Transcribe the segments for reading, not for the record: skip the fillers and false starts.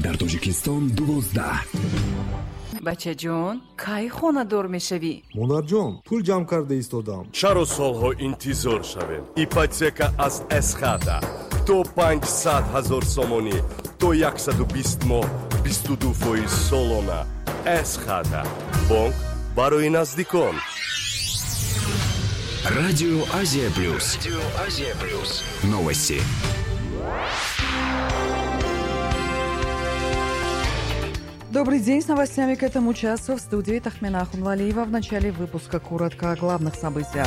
در تاجیکستان 12. بچه جون کی خونه دور میشوی؟ монар ҷон пул ҷамъ карда истодам. чаро солҳо интизор шавем? ипотека аз эсхата то 500 000 сомонӣ то 120 моҳ 22% солона. эсхата бонк барои наздикон. Радио Азия Плюс. Новости. Добрый день, с новостями к этому часу в студии Тахмина Ахунвалиева. В начале выпуска коротко о главных событиях.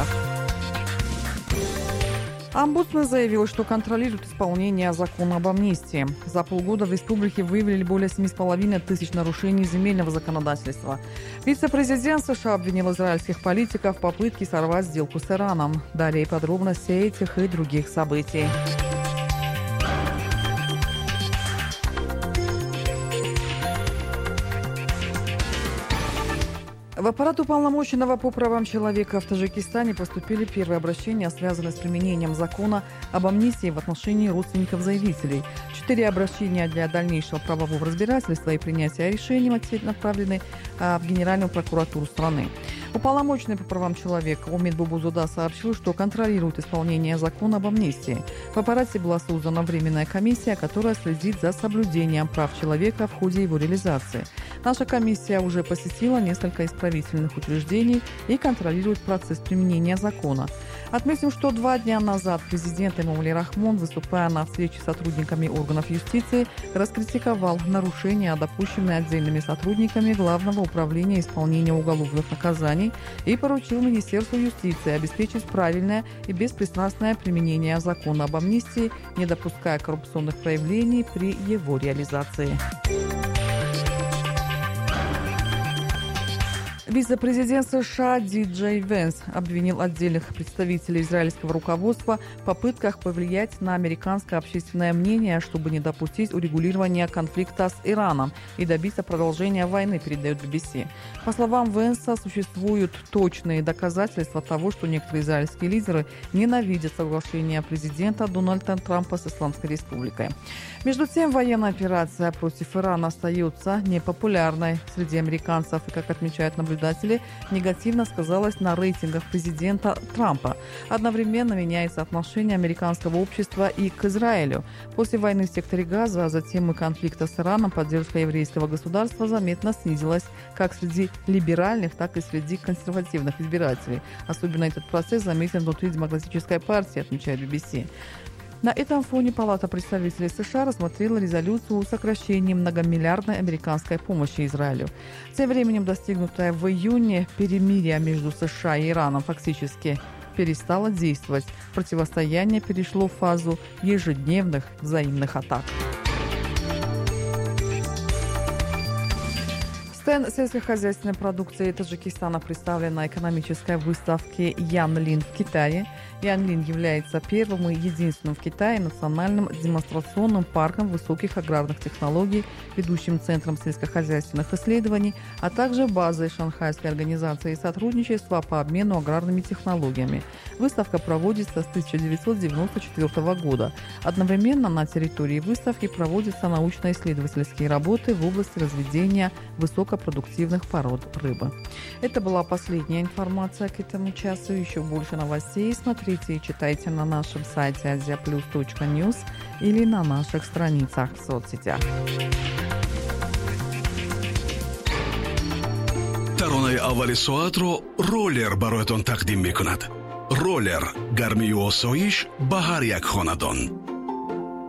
Омбудсмен заявил, что контролирует исполнение закона об амнистии. За полгода в республике выявили более 7,5 тысяч нарушений земельного законодательства. Вице-президент США обвинил израильских политиков в попытке сорвать сделку с Ираном. Далее подробности этих и других событий. В аппарат уполномоченного по правам человека в Таджикистане поступили первые обращения, связанные с применением закона об амнистии в отношении родственников заявителей. 4 обращения для дальнейшего правового разбирательства и принятия решений направлены в Генеральную прокуратуру страны. Уполномоченный по правам человека Умид Бубузуда сообщил, что контролирует исполнение закона об амнистии. В аппарате была создана временная комиссия, которая следит за соблюдением прав человека в ходе его реализации. Наша комиссия уже посетила несколько исправительных учреждений и контролирует процесс применения закона. Отметим, что 2 дня назад президент Эмомали Рахмон, выступая на встрече с сотрудниками органов юстиции, раскритиковал нарушения, допущенные отдельными сотрудниками Главного управления исполнения уголовных наказаний, и поручил Министерству юстиции обеспечить правильное и беспристрастное применение закона об амнистии, не допуская коррупционных проявлений при его реализации. Вице-президент США Ди Джей Венс обвинил отдельных представителей израильского руководства в попытках повлиять на американское общественное мнение, чтобы не допустить урегулирования конфликта с Ираном и добиться продолжения войны, передает BBC. По словам Венса, существуют точные доказательства того, что некоторые израильские лидеры ненавидят соглашение президента Дональда Трампа с Исламской Республикой. Между тем, военная операция против Ирана остается непопулярной среди американцев и, как отмечают наблюдатели, негативно сказалось на рейтингах президента Трампа. Одновременно меняется отношение американского общества и к Израилю. После войны в секторе Газа, а затем и конфликта с Ираном, поддержка еврейского государства заметно снизилась как среди либеральных, так и среди консервативных избирателей. Особенно этот процесс заметен внутри Демократической партии, отмечает BBC. На этом фоне Палата представителей США рассмотрела резолюцию о сокращении многомиллиардной американской помощи Израилю. Тем временем достигнутое в июне перемирие между США и Ираном фактически перестало действовать. Противостояние перешло в фазу ежедневных взаимных атак. Стенд сельскохозяйственной продукции Таджикистана представлен на экономической выставке Янлин в Китае. Янлин является первым и единственным в Китае национальным демонстрационным парком высоких аграрных технологий, ведущим центром сельскохозяйственных исследований, а также базой Шанхайской организации сотрудничества по обмену аграрными технологиями. Выставка проводится с 1994 года. Одновременно на территории выставки проводятся научно-исследовательские работы в области разведения высокопродуктивных пород рыбы. Это была последняя информация к этому часу. Еще больше новостей смотрите и читайте на нашем сайте asiaplus.news или на наших страницах в соцсетях. таронаи аввали соатро роллер бароятон тақдим мекунад. роллер гармию осоиш ба ҳар як хонадон.